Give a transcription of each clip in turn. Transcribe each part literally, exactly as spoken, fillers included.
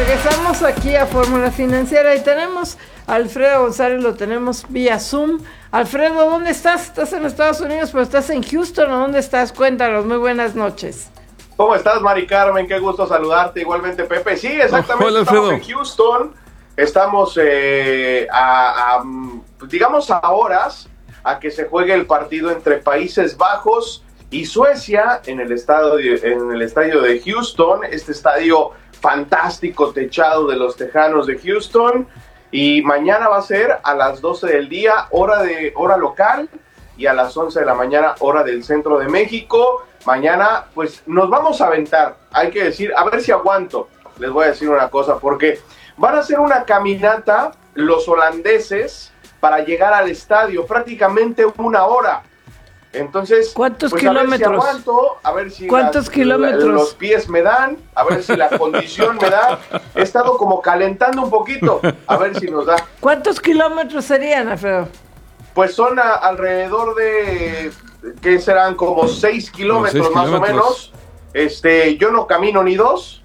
Regresamos aquí a Fórmula Financiera y tenemos a Alfredo González, lo tenemos vía Zoom. Alfredo, ¿dónde estás? Estás en Estados Unidos, pero estás en Houston, ¿o dónde estás? Cuéntanos, muy buenas noches. ¿Cómo estás, Mari Carmen? Qué gusto saludarte, igualmente, Pepe. Sí, exactamente, Hola, estamos en Houston, estamos, eh, a, a, digamos, a horas a que se juegue el partido entre Países Bajos y Suecia en el estadio, en el estadio de Houston, este estadio fantástico techado de los Tejanos de Houston, y mañana va a ser a las doce del día, hora de hora local, y a las once de la mañana, hora del centro de México. Mañana, pues, nos vamos a aventar, hay que decir, a ver si aguanto, les voy a decir una cosa, porque van a hacer una caminata los holandeses para llegar al estadio, prácticamente una hora. Entonces, ¿cuántos pues, kilómetros? A ver si aguanto, a ver si ¿Cuántos las, kilómetros? La, los pies me dan, a ver si la condición me da. He estado como calentando un poquito, a ver si nos da. ¿Cuántos kilómetros serían, Alfredo? Pues son a, alrededor de, ¿qué serán? Como seis kilómetros, seis más kilómetros. O menos. Este, yo no camino ni dos,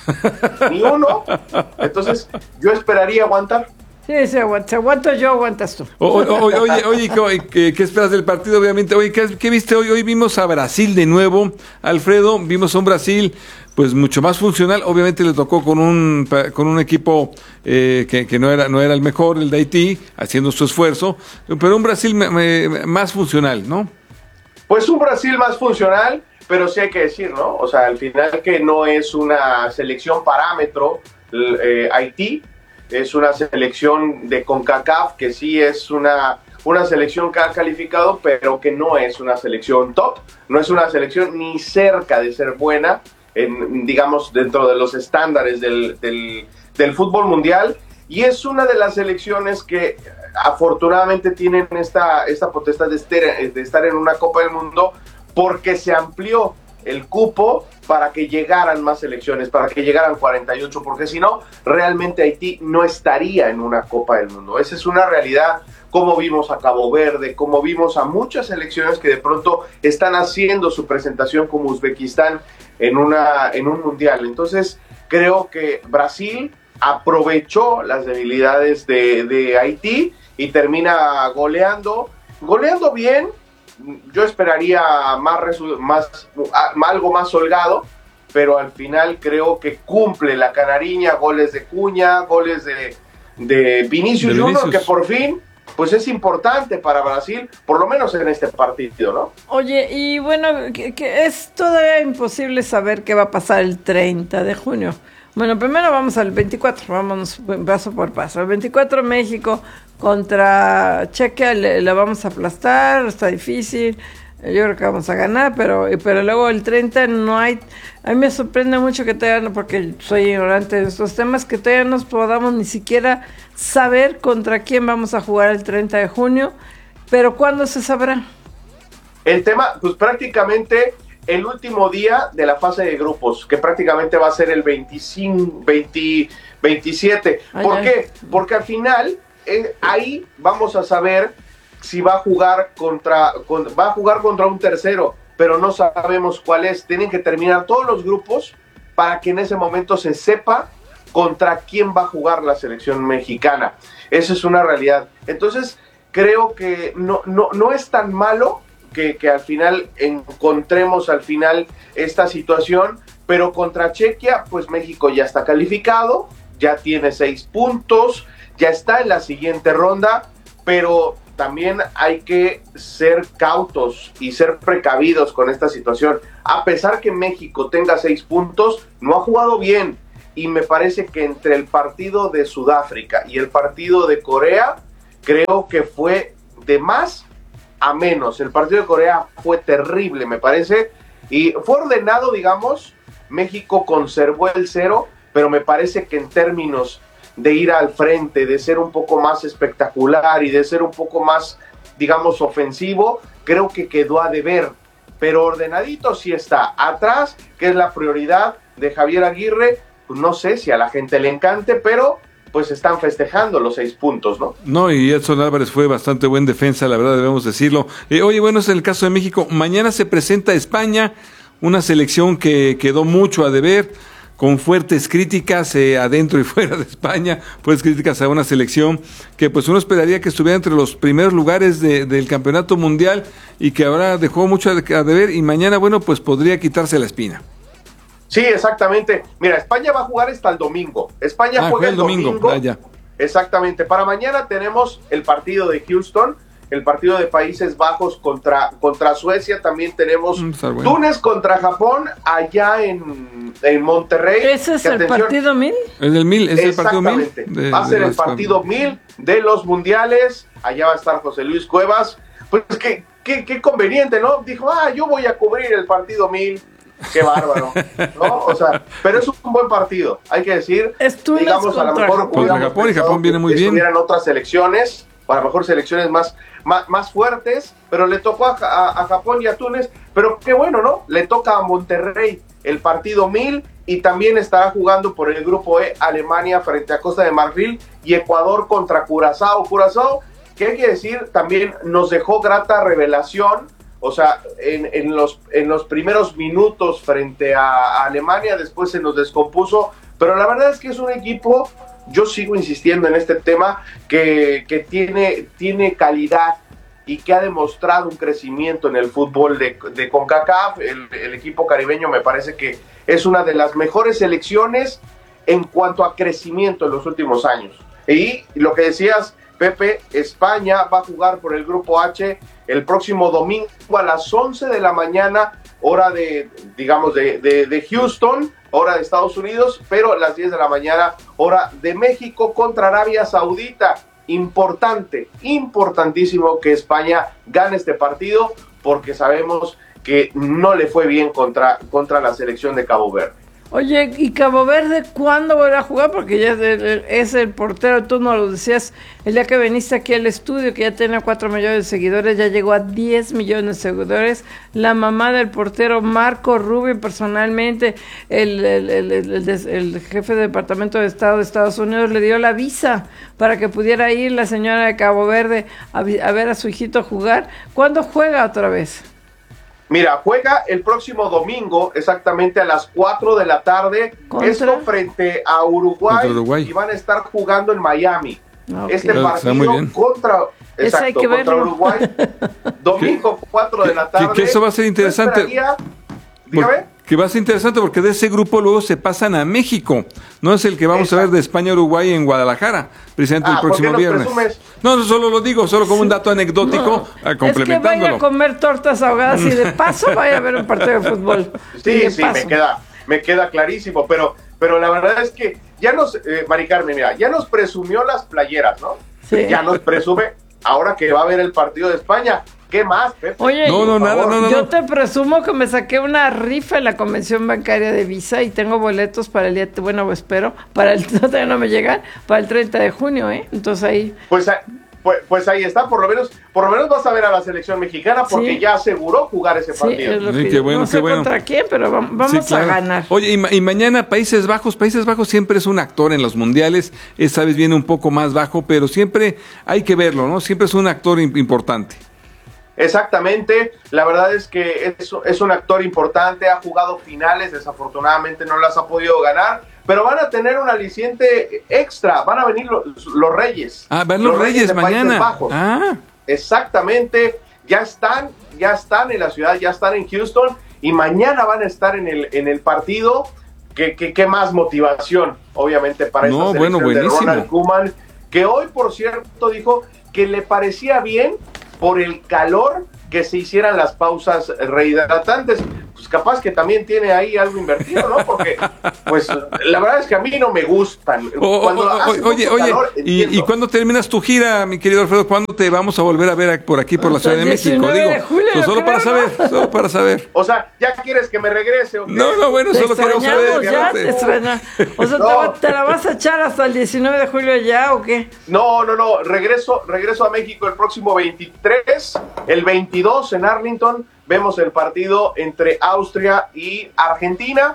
ni uno, entonces yo esperaría aguantar. Sí, sí, aguanta, aguanto yo, aguantas tú. O, o, o, oye, oye, ¿qué, ¿qué esperas del partido? Obviamente, oye, ¿qué, ¿qué viste hoy? Hoy vimos a Brasil de nuevo, Alfredo, vimos a un Brasil pues mucho más funcional. Obviamente le tocó con un con un equipo eh, que, que no era no era el mejor, el de Haití, haciendo su esfuerzo, pero un Brasil me, me, más funcional, ¿no? Pues un Brasil más funcional, pero sí hay que decir, ¿no? O sea, al final que no es una selección parámetro, eh, Haití. Es una selección de CONCACAF que sí es una, una selección que ha calificado, pero que no es una selección top, no es una selección ni cerca de ser buena, en, digamos, dentro de los estándares del, del, del fútbol mundial, y es una de las selecciones que afortunadamente tienen esta, esta potestad de estar, de estar en una Copa del Mundo, porque se amplió el cupo para que llegaran más selecciones, para que llegaran cuarenta y ocho, porque si no, realmente Haití no estaría en una Copa del Mundo. Esa es una realidad, como vimos a Cabo Verde, como vimos a muchas selecciones que de pronto están haciendo su presentación como Uzbekistán en, una, en un mundial. Entonces, creo que Brasil aprovechó las debilidades de, de Haití y termina goleando, goleando bien. Yo esperaría más, más algo más holgado, pero al final creo que cumple la canariña, goles de Cuña, goles de, de Vinicius de Junior, que por fin pues es importante para Brasil, por lo menos en este partido, ¿no? Oye, y bueno, que, que es todavía imposible saber qué va a pasar el treinta de junio. Bueno, primero vamos al veinticuatro, vámonos paso por paso. El veinticuatro México contra Chequia, le, le vamos a aplastar, está difícil, yo creo que vamos a ganar, pero pero luego el treinta no hay, a mí me sorprende mucho que todavía, porque soy ignorante de estos temas, que todavía no podamos ni siquiera saber contra quién vamos a jugar el treinta de junio, pero ¿cuándo se sabrá? El tema, pues prácticamente el último día de la fase de grupos, que prácticamente va a ser el veinticinco, veinte, veintisiete. Ay, ¿Por ay. qué? Porque al final, eh, ahí vamos a saber si va a jugar contra, con, va a jugar contra un tercero, pero no sabemos cuál es. Tienen que terminar todos los grupos para que en ese momento se sepa contra quién va a jugar la selección mexicana. Esa es una realidad. Entonces, creo que no, no, no es tan malo Que, que al final encontremos al final esta situación, pero contra Chequia, pues México ya está calificado, ya tiene seis puntos, ya está en la siguiente ronda, pero también hay que ser cautos y ser precavidos con esta situación. A pesar que México tenga seis puntos, no ha jugado bien, y me parece que entre el partido de Sudáfrica y el partido de Corea, creo que fue de más a menos. El partido de Corea fue terrible, me parece, y fue ordenado, digamos. México conservó el cero, pero me parece que en términos de ir al frente, de ser un poco más espectacular y de ser un poco más, digamos, ofensivo, creo que quedó a deber, pero ordenadito sí está. Atrás, que es la prioridad de Javier Aguirre, pues no sé si a la gente le encante, pero pues están festejando los seis puntos, ¿no? No, y Edson Álvarez fue bastante buen defensa, la verdad, debemos decirlo. Eh, oye, bueno, es el caso de México. Mañana se presenta España, una selección que quedó mucho a deber. con fuertes críticas eh, adentro y fuera de España, fuertes críticas a una selección que pues uno esperaría que estuviera entre los primeros lugares de, del campeonato mundial y que ahora dejó mucho a deber y mañana, bueno, pues podría quitarse la espina. Sí, exactamente. Mira, España va a jugar hasta el domingo. España ah, juega el domingo. domingo. Ah, ya. Exactamente. Para mañana tenemos el partido de Houston, el partido de Países Bajos contra, contra Suecia. También tenemos mm, bueno. Túnez contra Japón allá en, en Monterrey. ¿Ese es el partido mil? Es el mil, es el partido mil. De, va a ser el partido mil de los mundiales. Allá va a estar José Luis Cuevas. Pues qué, qué, qué conveniente, ¿no? Dijo, ah, yo voy a cubrir el partido mil. Qué bárbaro, ¿no? O sea, pero es un buen partido, hay que decir. Es Túnez digamos, a lo mejor contra Japón y Japón viene muy bien. Estuvieran otras selecciones, a lo mejor selecciones más, más, más fuertes, pero le tocó a, a, a Japón y a Túnez, pero qué bueno, ¿no? Le toca a Monterrey el partido mil y también estará jugando por el grupo E Alemania frente a Costa de Marfil y Ecuador contra Curazao. Curazao, que hay que decir, también nos dejó grata revelación. O sea, en, en, los, en los primeros minutos frente a, a Alemania, después se nos descompuso, pero la verdad es que es un equipo, yo sigo insistiendo en este tema, que, que tiene, tiene calidad y que ha demostrado un crecimiento en el fútbol de, de CONCACAF. El, el equipo caribeño me parece que es una de las mejores selecciones en cuanto a crecimiento en los últimos años. Y lo que decías, Pepe, España va a jugar por el grupo H el próximo domingo a las once de la mañana, hora de, digamos, de, de, de Houston, hora de Estados Unidos, pero a las diez de la mañana, hora de México, contra Arabia Saudita. Importante, importantísimo que España gane este partido, porque sabemos que no le fue bien contra, contra la selección de Cabo Verde. Oye, ¿y Cabo Verde cuándo volverá a jugar? Porque ya es el, es el portero, tú nos lo decías el día que viniste aquí al estudio, que ya tenía cuatro millones de seguidores, ya llegó a diez millones de seguidores. La mamá del portero, Marco Rubio, personalmente, el, el, el, el, el, el jefe de Departamento de Estado de Estados Unidos, le dio la visa para que pudiera ir la señora de Cabo Verde a, a ver a su hijito jugar. ¿Cuándo juega otra vez? Mira, juega el próximo domingo, exactamente a las cuatro de la tarde, ¿contra? Esto frente a Uruguay, Uruguay, y van a estar jugando en Miami. Okay. Este partido contra, exacto, contra Uruguay, domingo cuatro de la tarde. Que, que eso va a ser interesante. Esperaría, dígame. Que va a ser interesante porque de ese grupo luego se pasan a México. No es el que vamos exacto. a ver de España a Uruguay en Guadalajara, precisamente ah, el próximo viernes. Presumes? No, solo lo digo, solo como un dato anecdótico, no, complementándolo. Es que vaya a comer tortas ahogadas y de paso vaya a ver un partido de fútbol. Sí, sí, me queda, me queda clarísimo, pero, pero la verdad es que ya nos, eh, Mari Carmen, mira, ya nos presumió las playeras, ¿no? Sí. Ya nos presume ahora que va a haber el partido de España. ¿Qué más, Pepe? Oye, no, no, nada, no, no, yo no. te presumo que me saqué una rifa en la convención bancaria de Visa y tengo boletos para el día, bueno, espero, para el, no, todavía no me llegan, para el treinta de junio, ¿eh? Entonces ahí... Pues, pues, pues ahí está, por lo menos por lo menos vas a ver a la selección mexicana porque sí. ya aseguró jugar ese partido. Sí, es lo que sí, qué bueno, no sé qué bueno. Contra quién, pero vamos sí, claro. a ganar. Oye, y, ma- y mañana Países Bajos, Países Bajos siempre es un actor en los mundiales, esta vez viene un poco más bajo, pero siempre hay que verlo, ¿no? Siempre es un actor imp- importante. Exactamente, la verdad es que es, es un actor importante, ha jugado finales, desafortunadamente no las ha podido ganar, pero van a tener un aliciente extra, van a venir los, los Reyes. Ah, van los, los Reyes, Reyes mañana. Ah. Exactamente, ya están, ya están en la ciudad, ya están en Houston y mañana van a estar en el, en el partido. ¿Qué, qué, qué más motivación, obviamente, para no, esta bueno, selección buenísimo. de Ronald Koeman, que hoy, por cierto, dijo que le parecía bien por el calor que se hicieran las pausas rehidratantes. Pues capaz que también tiene ahí algo invertido, ¿no? Porque, pues, la verdad es que a mí no me gustan. Oh, Cuando oh, oh, oye, oye, calor, ¿y, ¿y cuándo terminas tu gira, mi querido Alfredo? ¿Cuándo te vamos a volver a ver por aquí, por la Ciudad de México? Digo, de julio, pues solo para saber, solo para saber. O sea, ¿ya quieres que me regrese? ¿O qué? No, no, bueno, te solo queremos saber. Ya te extraña. O sea, no. ¿te, va, ¿te la vas a echar hasta el diecinueve de julio ya o qué? No, no, no, regreso, regreso a México el próximo veintitrés, el veintidós en Arlington. Vemos el partido entre Austria y Argentina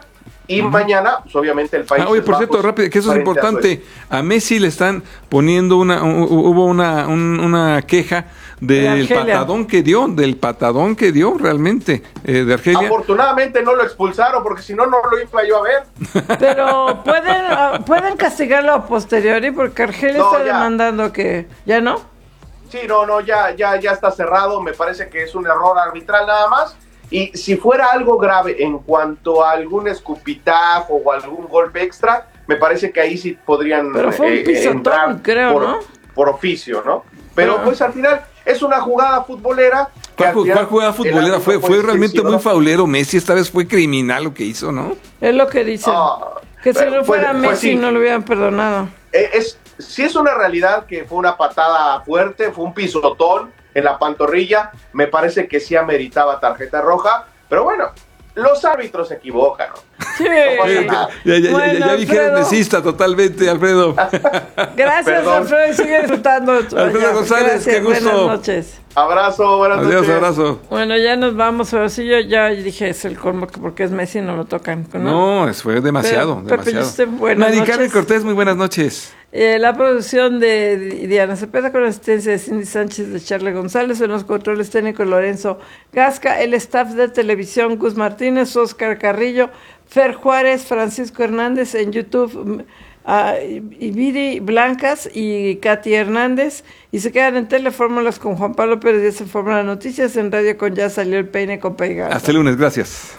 Y uh-huh. mañana, pues obviamente el país... Ah, oye, por cierto, rápido, que eso es importante. A, a Messi le están poniendo una... Uh, hubo una, un, una queja del patadón que dio, del patadón que dio realmente, eh, de Argelia. Afortunadamente no lo expulsaron, porque si no, no lo iba yo a ver. Pero pueden, uh, pueden castigarlo a posteriori, porque Argelia no, está ya. demandando que... ¿Ya no? Sí, no, no, ya, ya, ya está cerrado. Me parece que es un error arbitral nada más. Y si fuera algo grave en cuanto a algún escupitajo o algún golpe extra, me parece que ahí sí podrían Pero fue un eh, pisotón, entrar creo, por, ¿no? por oficio, ¿no? Pero ah. pues al final es una jugada futbolera. ¿Cuál, ¿cuál jugada futbolera? Fue, fue realmente muy faulero. Messi esta vez fue criminal lo que hizo, ¿no? Es lo que dicen. Ah, que si no fuera fue, Messi fue, sí. no lo hubieran perdonado. Eh, es, sí es una realidad que fue una patada fuerte, fue un pisotón en la pantorrilla, me parece que sí ameritaba tarjeta roja, pero bueno, los árbitros se equivocan, ¿no? Sí. No ya, ya, bueno, ya, ya dijeron desista totalmente, Alfredo. Gracias, Perdón. Alfredo, y sigue disfrutando. Alfredo González, gracias, qué gusto. Buenas noches. Abrazo, buenas Adiós, noches. abrazo. Bueno, ya nos vamos, pero sí, yo ya dije, es el colmo, porque es Messi, no lo tocan. No, no fue demasiado, pero, demasiado. Pepe, buenas Mari noches. Carmen Cortés, muy buenas noches. Eh, la producción de Diana Cepeda con la asistencia de Cindy Sánchez, de Charle González, en los controles técnicos Lorenzo Gasca, el staff de televisión Gus Martínez, Oscar Carrillo, Fer Juárez, Francisco Hernández, en YouTube uh, Ibiri Blancas y Katy Hernández, y se quedan en Telefórmulas con Juan Pablo Pérez Díaz en Fórmula Noticias, en Radio con Ya Salió el Peine con Peigar. Hasta el lunes, gracias.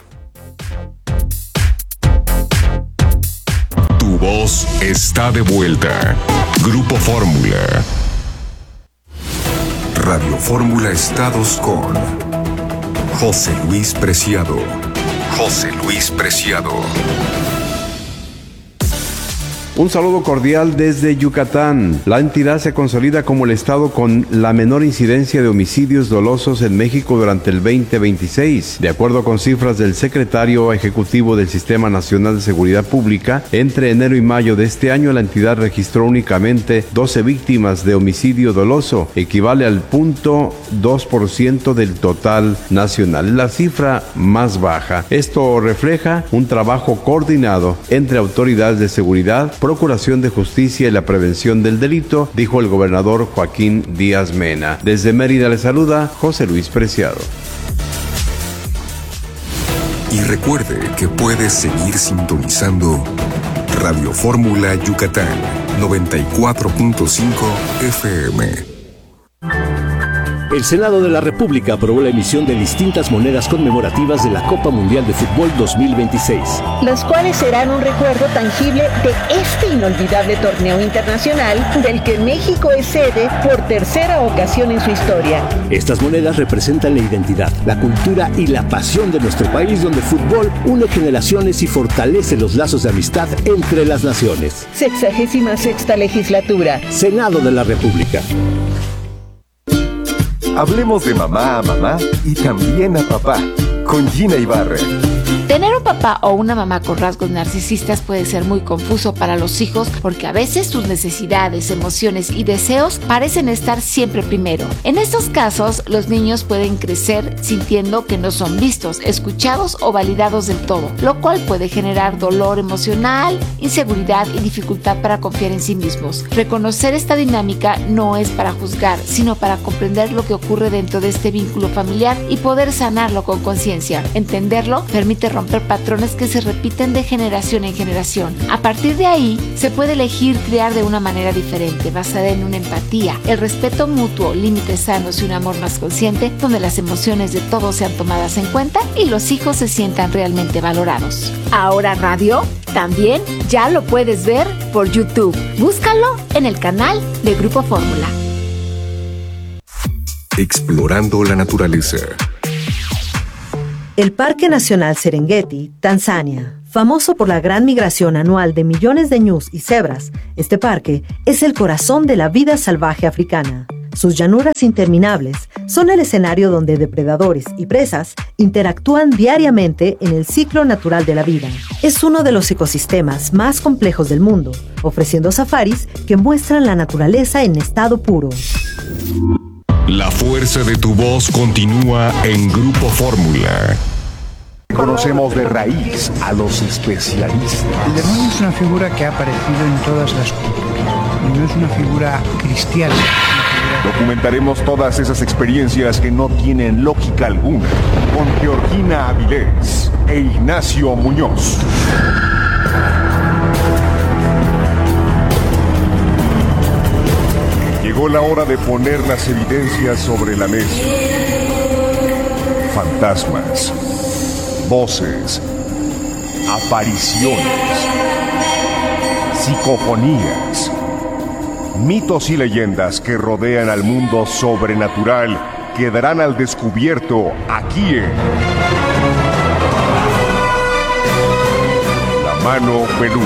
Tu voz está de vuelta. Grupo Fórmula. Radio Fórmula Estados con José Luis Preciado. José Luis Preciado. Un saludo cordial desde Yucatán. La entidad se consolida como el estado con la menor incidencia de homicidios dolosos en México durante el veinte veintiséis. De acuerdo con cifras del secretario ejecutivo del Sistema Nacional de Seguridad Pública, entre enero y mayo de este año la entidad registró únicamente doce víctimas de homicidio doloso, equivale al cero punto dos por ciento del total nacional, la cifra más baja. Esto refleja un trabajo coordinado entre autoridades de seguridad, Procuración de Justicia y la Prevención del Delito, dijo el gobernador Joaquín Díaz Mena. Desde Mérida le saluda José Luis Preciado. Y recuerde que puede seguir sintonizando Radio Fórmula Yucatán noventa y cuatro punto cinco F M. El Senado de la República aprobó la emisión de distintas monedas conmemorativas de la Copa Mundial de Fútbol dos mil veintiséis. Las cuales serán un recuerdo tangible de este inolvidable torneo internacional del que México es sede por tercera ocasión en su historia. Estas monedas representan la identidad, la cultura y la pasión de nuestro país, donde el fútbol une generaciones y fortalece los lazos de amistad entre las naciones. Sexagésima sexta legislatura. Senado de la República. Hablemos de mamá a mamá y también a papá, con Gina Ibarra. Tener un papá o una mamá con rasgos narcisistas puede ser muy confuso para los hijos porque a veces sus necesidades, emociones y deseos parecen estar siempre primero. En estos casos, los niños pueden crecer sintiendo que no son vistos, escuchados o validados del todo, lo cual puede generar dolor emocional, inseguridad y dificultad para confiar en sí mismos. Reconocer esta dinámica no es para juzgar, sino para comprender lo que ocurre dentro de este vínculo familiar y poder sanarlo con conciencia. Entenderlo permite romper patrones que se repiten de generación en generación. A partir de ahí, se puede elegir criar de una manera diferente, basada en una empatía, el respeto mutuo, límites sanos y un amor más consciente, donde las emociones de todos sean tomadas en cuenta y los hijos se sientan realmente valorados. Ahora Radio también ya lo puedes ver por YouTube. Búscalo en el canal de Grupo Fórmula. Explorando la naturaleza. El Parque Nacional Serengeti, Tanzania, famoso por la gran migración anual de millones de ñus y cebras, este parque es el corazón de la vida salvaje africana. Sus llanuras interminables son el escenario donde depredadores y presas interactúan diariamente en el ciclo natural de la vida. Es uno de los ecosistemas más complejos del mundo, ofreciendo safaris que muestran la naturaleza en estado puro. La fuerza de tu voz continúa en Grupo Fórmula. Conocemos de raíz a los especialistas. El demonio es una figura que ha aparecido en todas las culturas y no es una figura cristiana. Documentaremos todas esas experiencias que no tienen lógica alguna con Georgina Avilés e Ignacio Muñoz. Llegó la hora de poner las evidencias sobre la mesa. Fantasmas, voces, apariciones, psicofonías, mitos y leyendas que rodean al mundo sobrenatural quedarán al descubierto aquí en La Mano Peluda.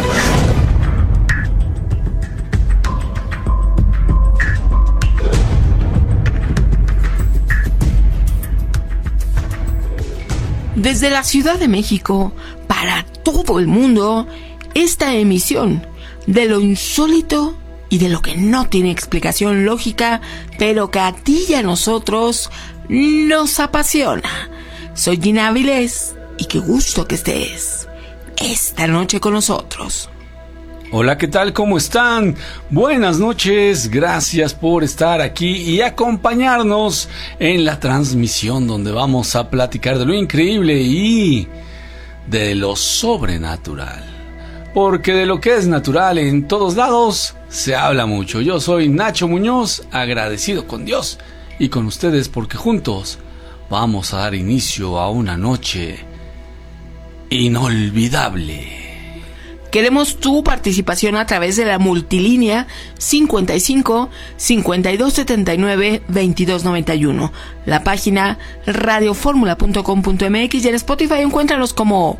Desde la Ciudad de México, para todo el mundo, esta emisión de lo insólito y de lo que no tiene explicación lógica, pero que a ti y a nosotros nos apasiona. Soy Gina Avilés y qué gusto que estés esta noche con nosotros. Hola, ¿qué tal? ¿Cómo están? Buenas noches, gracias por estar aquí y acompañarnos en la transmisión donde vamos a platicar de lo increíble y de lo sobrenatural. Porque de lo que es natural en todos lados se habla mucho. Yo soy Nacho Muñoz, agradecido con Dios y con ustedes porque juntos vamos a dar inicio a una noche inolvidable. Queremos tu participación a través de la multilínea cincuenta y cinco, cincuenta y dos setenta y nueve, veintidós noventa y uno, la página radio fórmula punto com punto m x y en Spotify encuéntranos como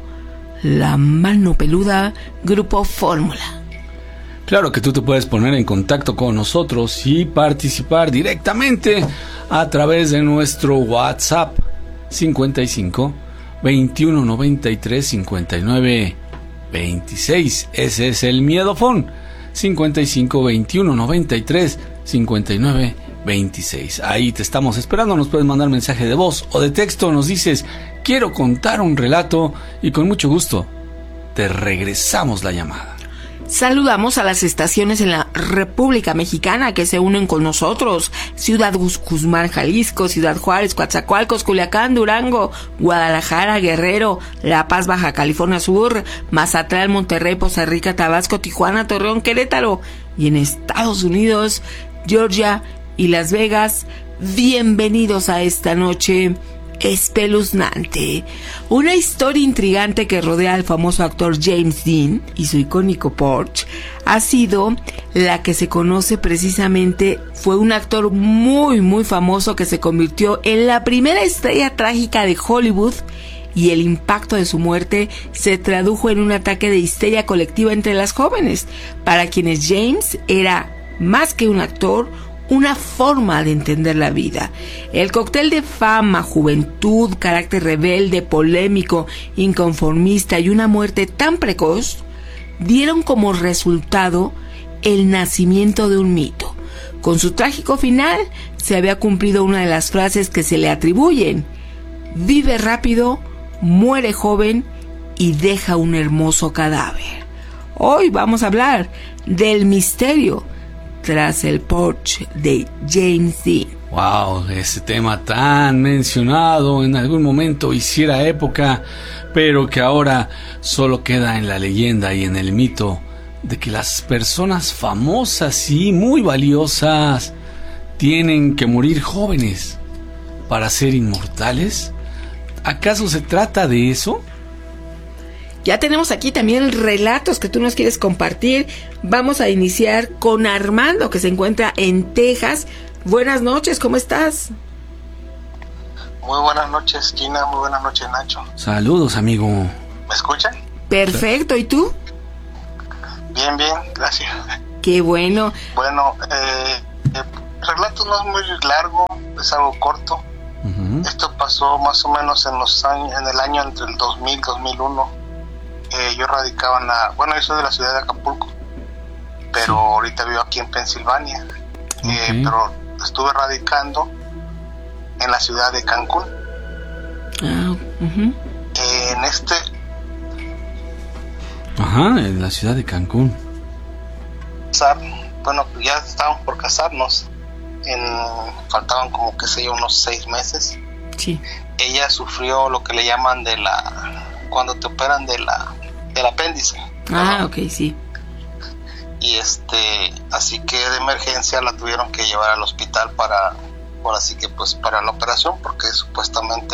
La Mano Peluda Grupo Fórmula. Claro que tú te puedes poner en contacto con nosotros y participar directamente a través de nuestro WhatsApp cincuenta y cinco, veintiuno noventa y tres, cincuenta y nueve veintiséis. Ese es el miedofón. cincuenta y cinco, veintiuno noventa y tres, cincuenta y nueve veintiséis. Ahí te estamos esperando. Nos puedes mandar mensaje de voz o de texto. Nos dices, quiero contar un relato y con mucho gusto te regresamos la llamada. Saludamos a las estaciones en la República Mexicana que se unen con nosotros: Ciudad Guzmán, Jalisco, Ciudad Juárez, Coatzacoalcos, Culiacán, Durango, Guadalajara, Guerrero, La Paz, Baja California Sur, Mazatlán, Monterrey, Poza Rica, Tabasco, Tijuana, Torreón, Querétaro y en Estados Unidos, Georgia y Las Vegas. Bienvenidos a esta noche espeluznante. Una historia intrigante que rodea al famoso actor James Dean y su icónico Porsche ha sido la que se conoce precisamente. Fue un actor muy muy famoso que se convirtió en la primera estrella trágica de Hollywood y el impacto de su muerte se tradujo en un ataque de histeria colectiva entre las jóvenes, para quienes James era más que un actor, una forma de entender la vida. El cóctel de fama, juventud, carácter rebelde, polémico, inconformista y una muerte tan precoz dieron como resultado el nacimiento de un mito. Con su trágico final se había cumplido una de las frases que se le atribuyen: vive rápido, muere joven y deja un hermoso cadáver. Hoy vamos a hablar del misterio tras el Porsche de James Dean. Wow, ese tema tan mencionado en algún momento hiciera época, pero que ahora solo queda en la leyenda y en el mito de que las personas famosas y muy valiosas tienen que morir jóvenes para ser inmortales. ¿Acaso se trata de eso? Ya tenemos aquí también relatos que tú nos quieres compartir. Vamos a iniciar con Armando, que se encuentra en Texas. Buenas noches, ¿cómo estás? Muy buenas noches, Gina. Muy buenas noches, Nacho. Saludos, amigo. ¿Me escuchan? Perfecto, ¿y tú? Bien, bien, gracias. Qué bueno. Bueno, eh, el relato no es muy largo, es algo corto. Uh-huh. Esto pasó más o menos en los años, en el año entre el dos mil y dos mil uno. Eh, yo radicaba en la... Bueno, yo soy de la ciudad de Acapulco, pero sí. Ahorita vivo aquí en Pensilvania. Okay. Eh, pero estuve radicando en la ciudad de Cancún. Ah, uh-huh. eh, en este... Ajá, en la ciudad de Cancún. Bueno, ya estábamos por casarnos. En, faltaban como, qué sé yo, unos seis meses. Sí. Ella sufrió lo que le llaman de la... Cuando te operan de la del apéndice. Ah, ok, sí. Y este, así que de emergencia la tuvieron que llevar al hospital para, por así que pues para la operación, porque supuestamente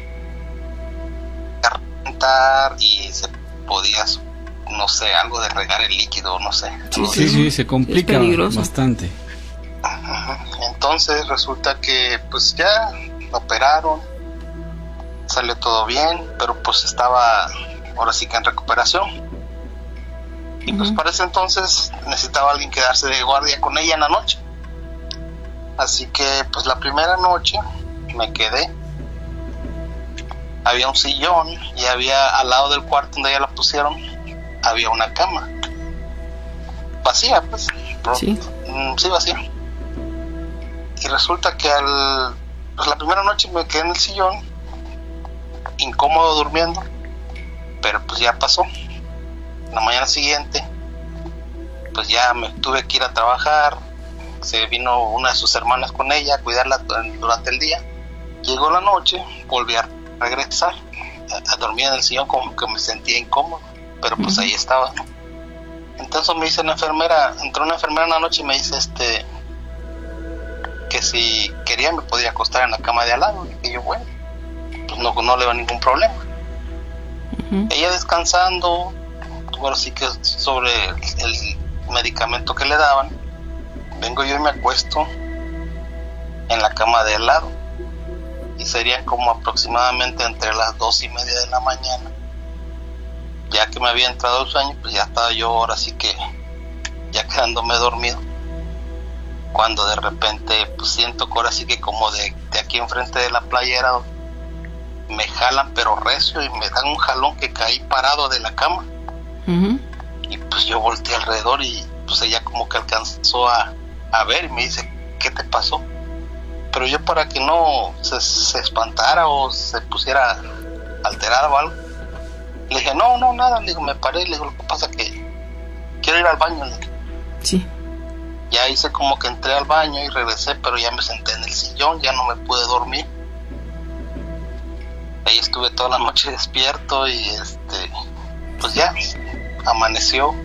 reventar y se podía, no sé, algo de regar el líquido, no sé. Sí, sí, sí, se complica bastante. Entonces resulta que pues ya la operaron, salió todo bien, pero pues estaba ahora sí que en recuperación. Y pues para ese entonces necesitaba alguien quedarse de guardia con ella en la noche. Así que pues la primera noche me quedé. Había un sillón y había al lado del cuarto donde ella la pusieron, había una cama. Vacía, pues. Sí. Sí, vacía. Y resulta que al pues la primera noche me quedé en el sillón, incómodo durmiendo, pero pues ya pasó. La mañana siguiente pues ya me tuve que ir a trabajar. Se vino una de sus hermanas con ella a cuidarla durante el día. Llegó la noche, volví a regresar a, a dormir en el sillón, como que me sentía incómodo, pero pues uh-huh. ahí estaba, ¿no? Entonces me dice la enfermera, entró una enfermera en la noche y me dice este que si quería me podía acostar en la cama de al lado. Y yo, bueno, pues no, no le va ningún problema. Uh-huh. Ella descansando, bueno, sí que sobre el, el medicamento que le daban, vengo yo y me acuesto en la cama de al lado. Y serían como aproximadamente entre las dos y media de la mañana. Ya que me había entrado el sueño, pues ya estaba yo ahora sí que ya quedándome dormido. Cuando de repente pues siento que ahora sí que como de, de aquí enfrente de la playera me jalan pero recio y me dan un jalón que caí parado de la cama. Uh-huh. Y pues yo volteé alrededor y pues ella como que alcanzó a, a ver y me dice, ¿qué te pasó? Pero yo, para que no se, se espantara o se pusiera alterada o algo, le dije, no, no, nada. Le digo, me paré, le digo, lo que pasa es que quiero ir al baño. Le digo. Sí. Ya hice como que entré al baño y regresé, pero ya me senté en el sillón, ya no me pude dormir. Ahí estuve toda la noche despierto y este, pues ya, amaneció.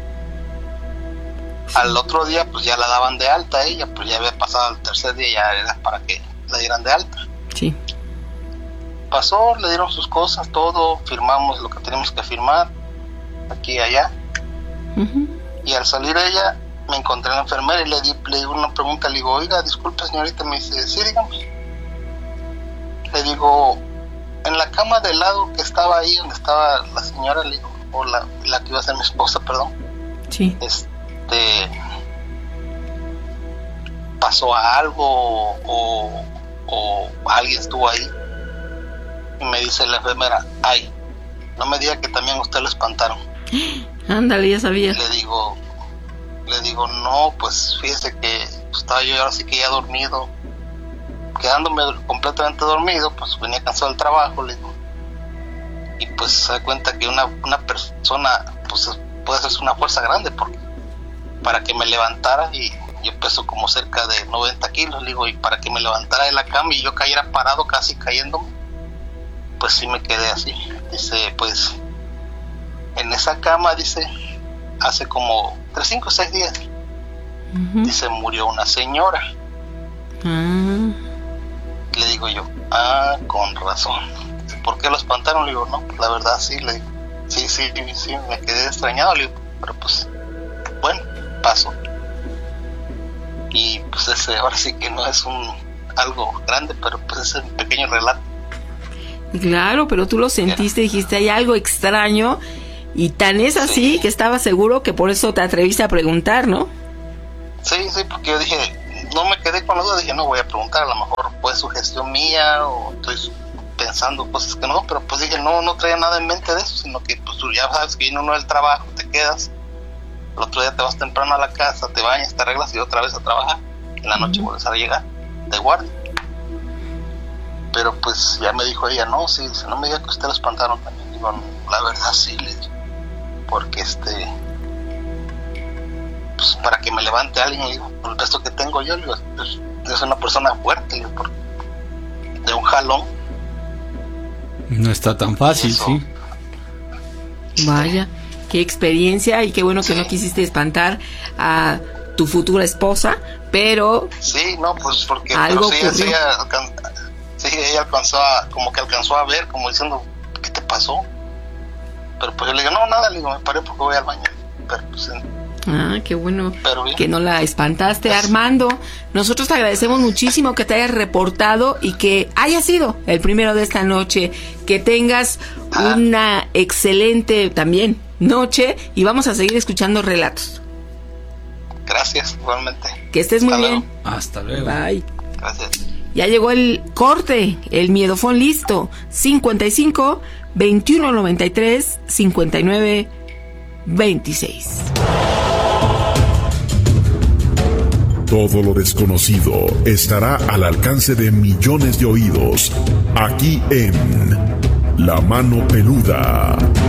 Al otro día pues ya la daban de alta a ella, pues ya había pasado el tercer día, ya era para que la dieran de alta. Sí. Pasó, le dieron sus cosas, todo, firmamos lo que teníamos que firmar, aquí y allá. Uh-huh. Y al salir ella, me encontré a la enfermera y le di, le di una pregunta, le digo, oiga, disculpe señorita, me dice, sí, dígame. Le digo, en la cama del lado que estaba ahí, donde estaba la señora, le digo, o la, la que iba a ser mi esposa, perdón. Sí. Este, pasó a algo o, o alguien estuvo ahí. Y me dice la enfermera, ay, no me diga que también a usted lo espantaron. Ándale, ya sabía. Le digo, le digo, no, pues fíjese que estaba yo ahora sí que ya dormido, quedándome completamente dormido, pues venía cansado del trabajo, le digo. Y pues se da cuenta que una, una persona, pues puede ser una fuerza grande, porque para que me levantara, y yo peso como cerca de noventa kilos, le digo, y para que me levantara de la cama y yo cayera parado, casi cayéndome, pues sí me quedé así. Dice, pues en esa cama, dice, hace como tres, cinco, seis días, uh-huh. dice, murió una señora. Uh-huh. Le digo yo, ah, con razón. ¿Por qué lo espantaron? Le digo, no, la verdad sí, le digo, sí, sí, sí, me quedé extrañado, le digo, pero pues, bueno, pasó. Y pues ese, ahora sí que no es un algo grande, pero pues es un pequeño relato. Claro, pero tú lo sentiste, dijiste, hay algo extraño, y tan es así, sí, que estaba seguro que por eso te atreviste a preguntar, ¿no? Sí, sí, porque yo dije, no me quedé con la duda, dije, no voy a preguntar, a lo mejor fue sugestión mía, o estoy pensando cosas que no, pero pues dije, no, no traía nada en mente de eso, sino que pues tú ya sabes que viene uno del trabajo, te quedas, el otro día te vas temprano a la casa, te bañas, te arreglas y otra vez a trabajar, en la noche uh-huh. vuelves a llegar, de guardia. Pero pues ya me dijo ella, no, sí, no me diga que usted lo espantaron también. digo, la verdad sí, le digo, porque este, pues para que me levante alguien, le digo, con el peso que tengo yo, le digo, pues, es una persona fuerte, le digo, por, de un jalón. No está tan fácil, Eso. sí. Vaya, qué experiencia, y qué bueno que no quisiste espantar a tu futura esposa, pero Sí, no, pues porque algo pero sí, ocurrió. sí, ella, alcan- sí, ella alcanzó a, como que alcanzó a ver, como diciendo, ¿qué te pasó? Pero pues yo le digo, no, nada, le digo, me paré porque voy al baño. Pero pues, Ah, qué bueno Pero bien. que no la espantaste, Armando. Nosotros te agradecemos muchísimo que te hayas reportado y que hayas sido el primero de esta noche. Que tengas Ah. una excelente también noche y vamos a seguir escuchando relatos. gracias, igualmente. Que estés muy Hasta bien. luego. Hasta luego. Bye. Gracias. Ya llegó el corte, el miedofón listo. cincuenta y cinco, veintiuno noventa y tres, cincuenta y nueve, veintiséis. Todo lo desconocido estará al alcance de millones de oídos, aquí en La Mano Peluda.